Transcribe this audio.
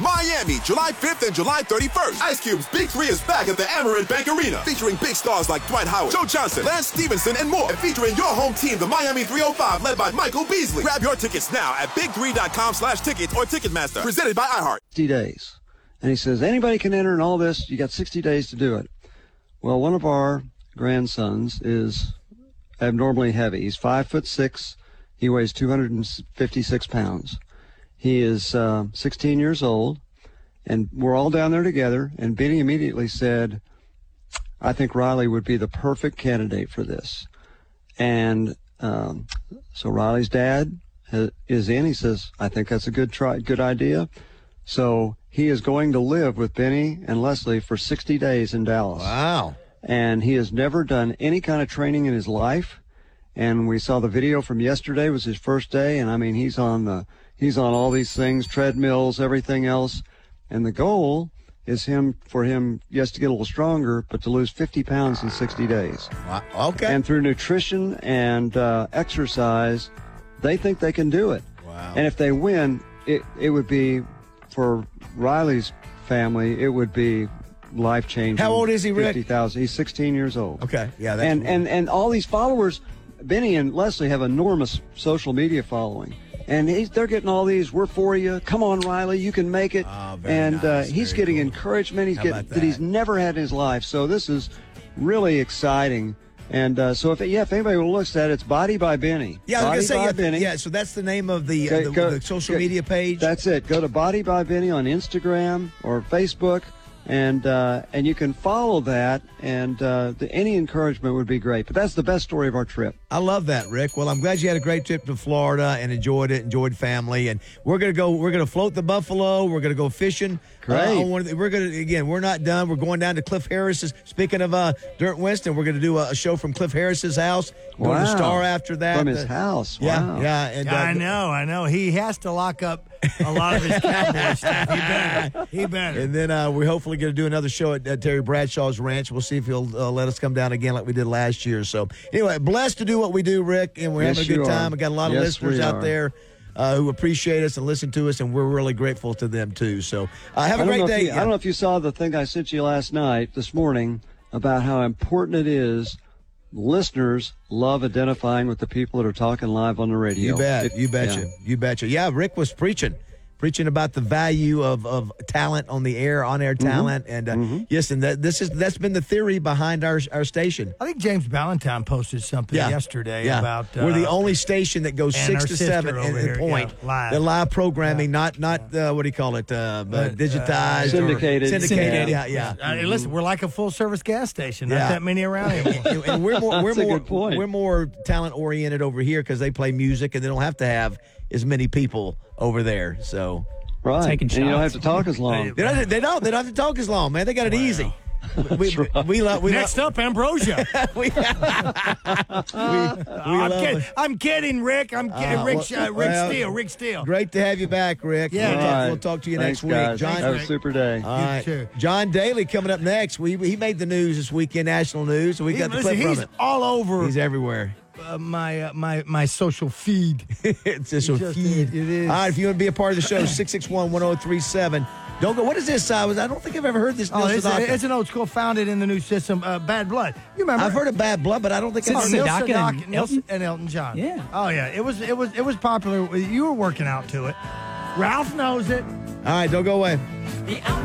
Miami, July 5th and July 31st. Ice Cube's Big 3 is back at the Amerant Bank Arena, featuring big stars like Dwight Howard, Joe Johnson, Lance Stevenson, and more. And featuring your home team, the Miami 305, led by Michael Beasley. Grab your tickets now at big3.com/tickets or Ticketmaster. Presented by iHeart. 60 days. And he says, anybody can enter in all this. You got 60 days to do it. Well, one of our grandsons is abnormally heavy. He's 5'6". He weighs 256 pounds. He is 16 years old, and we're all down there together. And Benny immediately said, I think Riley would be the perfect candidate for this. And so Riley's dad is in. He says, I think that's a good idea. So he is going to live with Benny and Leslie for 60 days in Dallas. Wow. And he has never done any kind of training in his life. And we saw the video from yesterday. It was his first day. And I mean, he's on all these things, treadmills, everything else. And the goal is for him, yes, to get a little stronger, but to lose 50 pounds in 60 days. Wow. Okay. And through nutrition and exercise, they think they can do it. Wow. And if they win, it would be, for Riley's family, it would be life-changing. How old is he, Rick? 50,000. He's 16 years old. Okay, yeah. That's and all these followers, Benny and Leslie have enormous social media following. And they're getting all these, we're for you. Come on, Riley, you can make it. Oh, very and nice. he's Very getting cool. encouragement How that he's never had in his life. So this is really exciting. And so if anybody looks at it, it's Body by Benny. Yeah, I was Body going by to say, Benny. yeah, so that's the name of the social media page? That's it. Go to Body by Benny on Instagram or Facebook, and you can follow that, and any encouragement would be great. But that's the best story of our trip. I love that, Rick. Well, I'm glad you had a great trip to Florida and enjoyed family. And we're going to float the buffalo. We're going to go fishing. Great. We're not done. We're going down to Cliff Harris's. Speaking of Dirk Winston, we're going to do a show from Cliff Harris's house. Go to the Star after that. From his house. Wow. Yeah. And, I know. He has to lock up a lot of his cowboy stuff. He better. And then we're hopefully going to do another show at Terry Bradshaw's ranch. We'll see if he'll let us come down again like we did last year. So anyway, blessed to do what we do, Rick, and we're having a good time. We got a lot of listeners out there who appreciate us and listen to us, and we're really grateful to them too. So have a great day. I don't know if you saw the thing I sent you this morning, about how important it is. Listeners love identifying with the people that are talking live on the radio. You bet. You betcha. Yeah, Rick was preaching about the value of talent on the air, on-air talent. And yes, and that's been the theory behind our station. I think James Ballantyne posted something yesterday about we're the only station that goes 6 to 7 at the point. Live. The live programming, not what do you call it? Digitized, syndicated. Yeah. Listen, we're like a full-service gas station. Not that many around anymore. And That's a good point. We're more talent oriented over here because they play music and they don't have to have as many people over there. So right, taking shots. And you don't have to talk as long. They don't have to talk as long, man. They got it easy. We love. Next up, Ambrosia. I'm kidding, Rick. I'm kidding. Rick Steele. Great to have you back, Rick. Yeah, we'll talk to you Thanks, next guys. week. John, have a super day. all right. too. John Daly coming up next. He made the news this weekend, national news. So we got the clip from He's it. all over. He's everywhere. My social feed. It's a feed. It is. All right, if you want to be a part of the show, 661-1037. Don't go. What is this? I don't think I've ever heard this. It's an old school, founded in the new system. Bad Blood. You remember? I've heard of Bad Blood, but I don't think I've heard Neil Sedaka Sedaka and Elton? and Elton John. Yeah. Oh yeah. It was popular. You were working out to it. Ralph knows it. All right, don't go away.